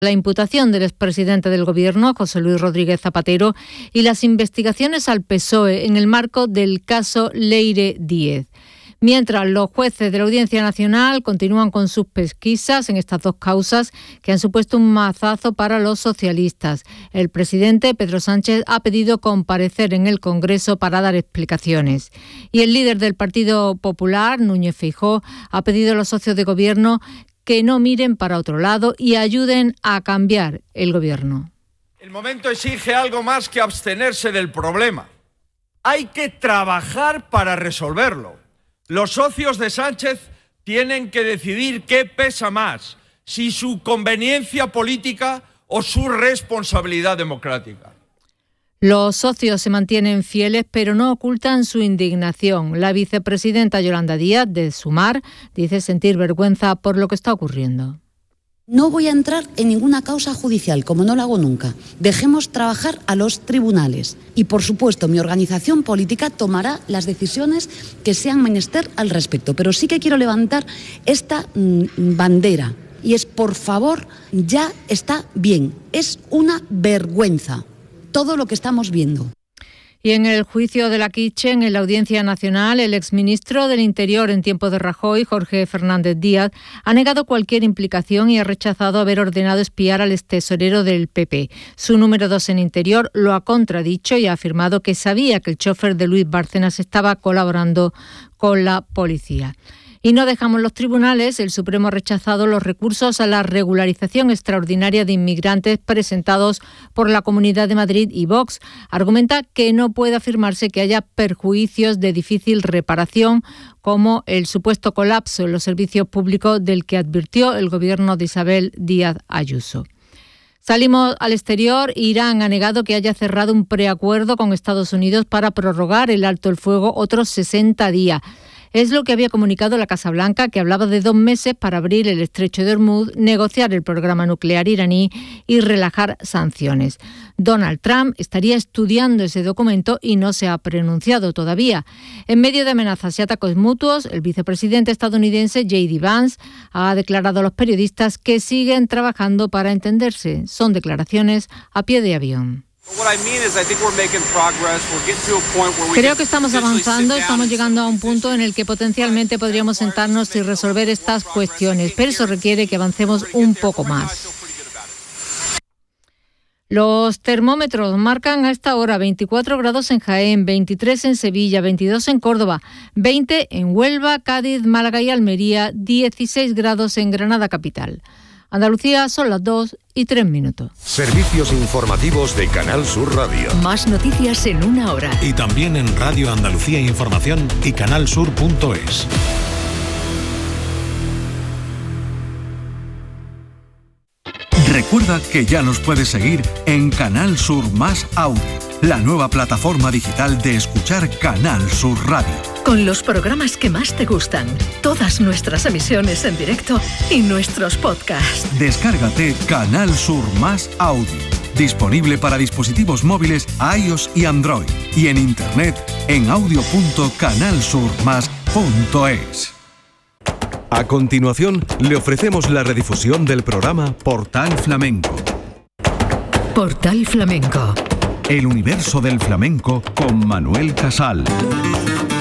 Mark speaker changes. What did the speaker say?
Speaker 1: La imputación del expresidente del Gobierno, José Luis Rodríguez Zapatero, y las investigaciones al PSOE en el marco del caso Leire Díez. Mientras los jueces de la Audiencia Nacional continúan con sus pesquisas en estas dos causas que han supuesto un mazazo para los socialistas. El presidente, Pedro Sánchez, ha pedido comparecer en el Congreso para dar explicaciones. Y el líder del Partido Popular, Núñez Feijóo, ha pedido a los socios de Gobierno que no miren para otro lado y ayuden a cambiar el Gobierno.
Speaker 2: El momento exige algo más que abstenerse del problema. Hay que trabajar para resolverlo. Los socios de Sánchez tienen que decidir qué pesa más, si su conveniencia política o su responsabilidad democrática.
Speaker 1: Los socios se mantienen fieles, pero no ocultan su indignación. La vicepresidenta Yolanda Díaz, de Sumar, dice sentir vergüenza por lo que está ocurriendo.
Speaker 3: No voy a entrar en ninguna causa judicial, como no lo hago nunca. Dejemos trabajar a los tribunales. Y, por supuesto, mi organización política tomará las decisiones que sean menester al respecto. Pero sí que quiero levantar esta bandera. Y es, por favor, ya está bien. Es una vergüenza todo lo que estamos viendo.
Speaker 1: Y en el juicio de la Kitchen, en la Audiencia Nacional, el exministro del Interior en tiempo de Rajoy, Jorge Fernández Díaz, ha negado cualquier implicación y ha rechazado haber ordenado espiar al extesorero del PP. Su número 2 en Interior lo ha contradicho y ha afirmado que sabía que el chofer de Luis Bárcenas estaba colaborando con la policía. Y no dejamos los tribunales. El Supremo ha rechazado los recursos a la regularización extraordinaria de inmigrantes presentados por la Comunidad de Madrid y Vox. Argumenta que no puede afirmarse que haya perjuicios de difícil reparación, como el supuesto colapso en los servicios públicos del que advirtió el gobierno de Isabel Díaz Ayuso. Salimos al exterior. Irán ha negado que haya cerrado un preacuerdo con Estados Unidos para prorrogar el alto el fuego otros 60 días. Es lo que había comunicado la Casa Blanca, que hablaba de 2 meses para abrir el estrecho de Hormuz, negociar el programa nuclear iraní y relajar sanciones. Donald Trump estaría estudiando ese documento y no se ha pronunciado todavía. En medio de amenazas y ataques mutuos, el vicepresidente estadounidense J.D. Vance ha declarado a los periodistas que siguen trabajando para entenderse. Son declaraciones a pie de avión. Creo que estamos avanzando, estamos llegando a un punto en el que potencialmente podríamos sentarnos y resolver estas cuestiones, pero eso requiere que avancemos un poco más. Los termómetros marcan a esta hora 24 grados en Jaén, 23 en Sevilla, 22 en Córdoba, 20 en Huelva, Cádiz, Málaga y Almería, 16 grados en Granada capital. Andalucía, son las 2:03.
Speaker 4: Servicios informativos de Canal Sur Radio.
Speaker 5: Más noticias en 1 hora.
Speaker 6: Y también en Radio Andalucía Información y canalsur.es.
Speaker 7: Recuerda que ya nos puedes seguir en Canal Sur Más Audio, la nueva plataforma digital de escuchar Canal Sur Radio.
Speaker 5: Con los programas que más te gustan, todas nuestras emisiones en directo y nuestros podcasts.
Speaker 7: Descárgate Canal Sur Más Audio, disponible para dispositivos móviles iOS y Android, y en internet en audio.canalsurmas.es.
Speaker 4: A continuación, le ofrecemos la redifusión del programa
Speaker 7: Portal Flamenco.
Speaker 5: Portal Flamenco.
Speaker 7: El universo del flamenco con Manuel Casal.